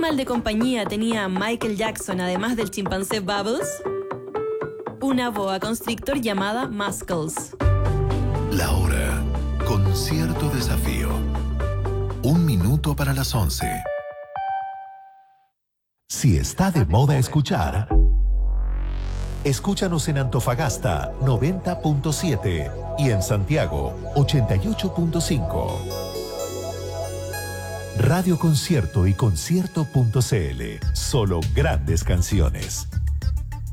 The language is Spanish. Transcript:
animal de compañía tenía Michael Jackson además del chimpancé Bubbles? Una boa constrictor llamada Muscles. La hora, con cierto desafío. 1 minuto para las 11. Si está de moda escuchar, escúchanos en Antofagasta 90.7 y en Santiago 88.5. Radio Concierto y concierto.cl. Solo grandes canciones.